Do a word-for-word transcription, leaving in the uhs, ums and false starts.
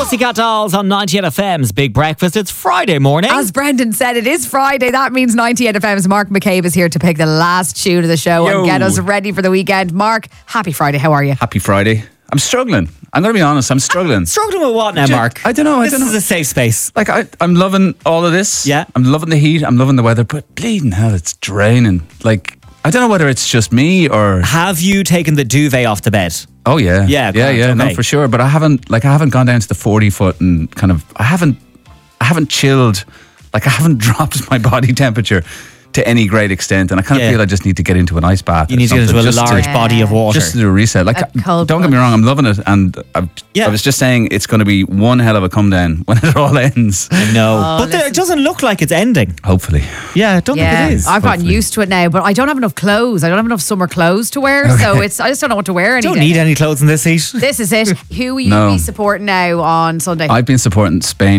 Pussycat Dolls on ninety-eight F M's Big Breakfast. It's Friday morning. As Brendan said, it is Friday. That means ninety-eight F M's Mark McCabe is here to pick the last tune of the show Yo. and get us ready for the weekend. Mark, happy Friday. How are you? Happy Friday. I'm struggling. I'm going to be honest. I'm struggling. Struggling with what now, Ju- Mark? I don't know. I This don't know. is a safe space. Like I, I'm loving all of this. Yeah. I'm loving the heat. I'm loving the weather. But bleeding hell, it's draining. Like I don't know whether it's just me or. Have you taken the duvet off the bed? Oh yeah. Yeah, Yeah. grand, Yeah. No, okay. for sure. But I haven't. Like I haven't gone down to the forty foot and kind of. I haven't. I haven't chilled. Like I haven't dropped my body temperature to any great extent, and I kind of Yeah. feel I just need to get into an ice bath. You or need to get into something, a just large to- body of water. Just to do a reset. Like, A cold don't get me plunge. wrong, I'm loving it, and I've, Yeah. I was just saying it's going to be one hell of a come down when it all ends. no. Oh, but there- listen. it doesn't look like it's ending. Hopefully. Yeah, I don't Yeah, think it is. I've gotten hopefully. used to it now, but I don't have enough clothes. I don't have enough summer clothes to wear, so it's I just don't know what to wear. Any don't day. need any clothes in this heat. This is it. Who will you No. be supporting now on Sunday? I've been supporting Spain